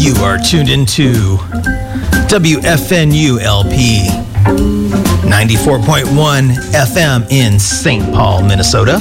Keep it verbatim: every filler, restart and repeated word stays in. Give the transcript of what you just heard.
You are tuned into W F N U L P ninety-four point one F M in Saint Paul, Minnesota.